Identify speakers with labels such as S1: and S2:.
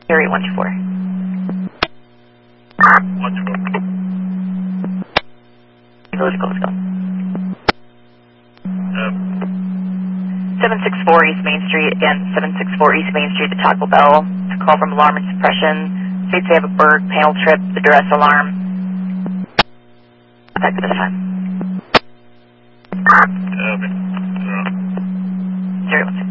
S1: Area 124.
S2: 124.
S1: Village Gold, let's go. 764 East Main Street, again, 764 East Main Street, the Taco Bell. It's a call from alarm and suppression. States they have a bird, panel trip, the duress alarm. Effective this time.
S2: Okay.
S1: 016.